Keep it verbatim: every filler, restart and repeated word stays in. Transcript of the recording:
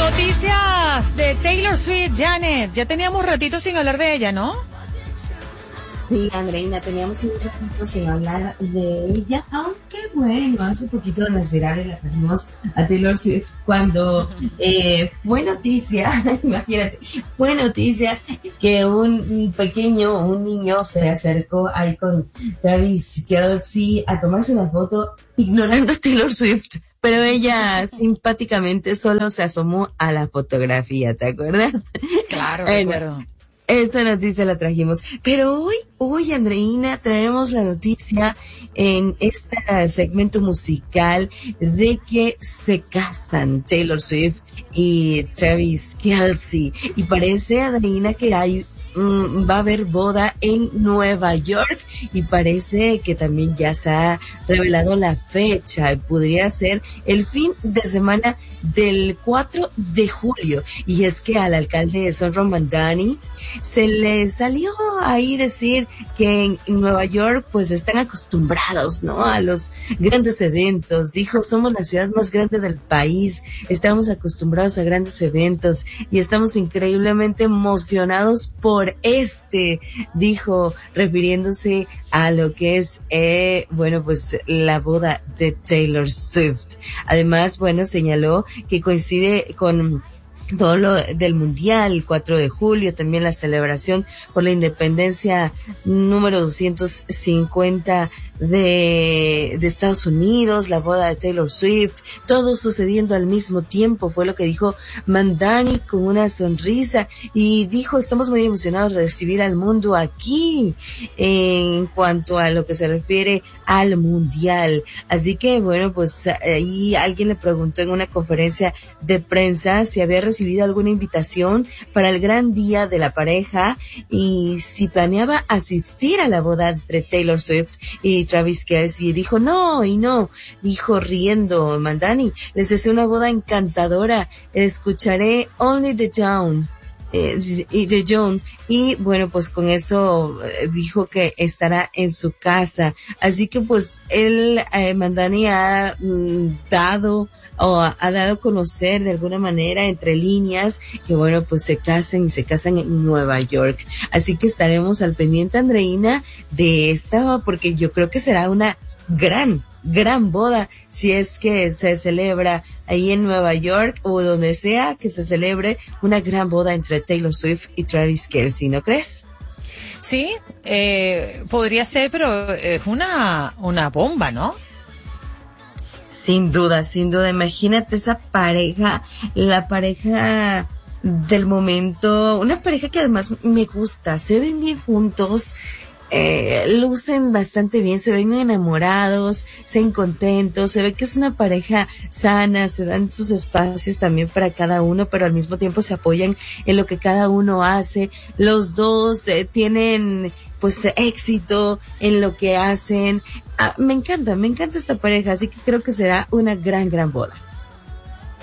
Noticias de Taylor Swift, Janet. Ya teníamos ratito sin hablar de ella, ¿no? Sí, Andreina, teníamos un ratito sin hablar de ella, aunque bueno, hace poquito en las virales la trajimos a Taylor Swift cuando eh, fue noticia, imagínate, fue noticia que un pequeño, un niño se acercó ahí con Travis Kelce a tomarse una foto ignorando a Taylor Swift. Pero ella simpáticamente solo se asomó a la fotografía, ¿te acuerdas? Claro, bueno, recuerdo. Esta noticia la trajimos. Pero hoy, hoy, Andreina, traemos la noticia en este segmento musical de que se casan Taylor Swift y Travis Kelce. Y parece, Andreina, que hay Mm, va a haber boda en Nueva York y parece que también ya se ha revelado la fecha. Podría ser el fin de semana del cuatro de julio. Y es que al alcalde de Sonro Mandani se le salió ahí decir que en Nueva York pues están acostumbrados, ¿no?, a los grandes eventos. Dijo, somos la ciudad más grande del país, estamos acostumbrados a grandes eventos y estamos increíblemente emocionados por este, dijo, refiriéndose a lo que es, eh, bueno, pues la boda de Taylor Swift. Además, bueno, señaló que coincide con todo lo del mundial, cuatro de julio, también la celebración por la independencia número doscientos cincuenta de, de Estados Unidos, la boda de Taylor Swift, todo sucediendo al mismo tiempo, fue lo que dijo Mandani con una sonrisa, y dijo, estamos muy emocionados de recibir al mundo aquí, en cuanto a lo que se refiere al mundial. Así que, bueno, pues ahí alguien le preguntó en una conferencia de prensa si había recibido alguna invitación para el gran día de la pareja y si planeaba asistir a la boda entre Taylor Swift y Travis Kelce. Y dijo no, y no, dijo riendo Mandani, les deseo una boda encantadora, escucharé Only the Down eh, y de John, y bueno, pues con eso eh, dijo que estará en su casa. Así que pues él, eh, Mandani ha mm, dado o ha, ha dado a conocer de alguna manera entre líneas que bueno, pues se casan y se casan en Nueva York. Así que estaremos al pendiente, Andreina, de esta, porque yo creo que será una gran gran boda si es que se celebra ahí en Nueva York o donde sea que se celebre una gran boda entre Taylor Swift y Travis Kelce, ¿no crees? Sí, eh, podría ser, pero es una, una bomba, ¿no? Sin duda, sin duda. Imagínate esa pareja, la pareja del momento, una pareja que además me gusta, se ven bien juntos. Eh, lucen bastante bien, se ven enamorados, se ven contentos, se ve que es una pareja sana, se dan sus espacios también para cada uno, pero al mismo tiempo se apoyan en lo que cada uno hace. Los dos eh, tienen pues éxito en lo que hacen. Ah, me encanta, me encanta esta pareja, así que creo que será una gran, gran boda.